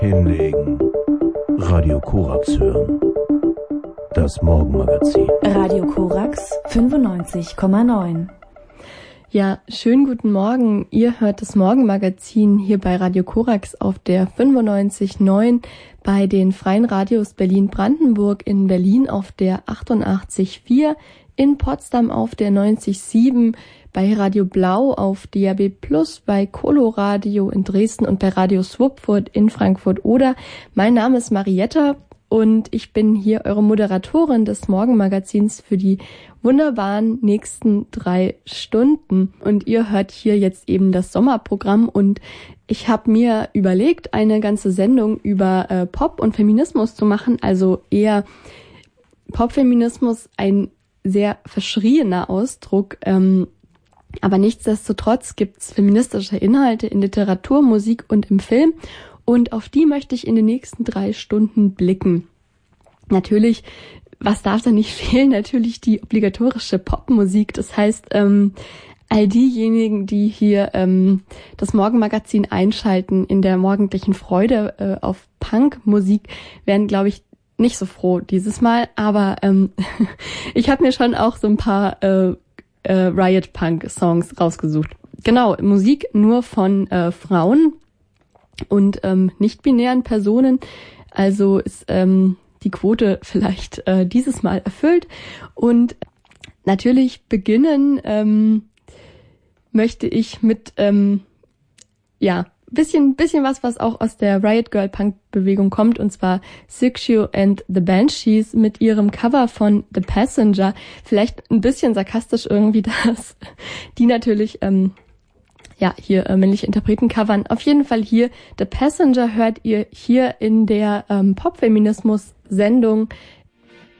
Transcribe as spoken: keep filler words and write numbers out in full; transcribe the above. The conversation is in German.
Hinlegen. Radio Korax hören. Das Morgenmagazin. Radio Korax fünfundneunzig Komma neun. Ja, schönen guten Morgen. Ihr hört das Morgenmagazin hier bei Radio Korax auf der fünfundneunzig Komma neun, bei den Freien Radios Berlin-Brandenburg, in Berlin auf der achtundachtzig Komma vier, in Potsdam auf der neunzig Komma sieben, bei Radio Blau auf D A B plus, bei Coloradio in Dresden und bei Radio Swupfurt in Frankfurt oder. Mein Name ist Marietta und ich bin hier eure Moderatorin des Morgenmagazins für die wunderbaren nächsten drei Stunden. Und ihr hört hier jetzt eben das Sommerprogramm und ich habe mir überlegt, eine ganze Sendung über äh, Pop und Feminismus zu machen, also eher Popfeminismus, ein sehr verschrieener Ausdruck, ähm, aber nichtsdestotrotz gibt's feministische Inhalte in Literatur, Musik und im Film und auf die möchte ich in den nächsten drei Stunden blicken. Natürlich, was darf da nicht fehlen? Natürlich die obligatorische Popmusik, das heißt, ähm, all diejenigen, die hier ähm, das Morgenmagazin einschalten in der morgendlichen Freude äh, auf Punkmusik, werden, glaube ich, nicht so froh dieses Mal, aber ähm, ich habe mir schon auch so ein paar äh, äh, Riot-Punk-Songs rausgesucht. Genau, Musik nur von äh, Frauen und ähm, nicht-binären Personen, also ist ähm, die Quote vielleicht äh, dieses Mal erfüllt. Und natürlich beginnen ähm, möchte ich mit, ähm, ja, bisschen bisschen was, was auch aus der Riot Girl Punk Bewegung kommt, und zwar Siouxsie and the Banshees mit ihrem Cover von The Passenger. Vielleicht ein bisschen sarkastisch irgendwie, dass die natürlich ähm, ja hier äh, männliche Interpreten covern. Auf jeden Fall hier The Passenger hört ihr hier in der ähm, Popfeminismus Sendung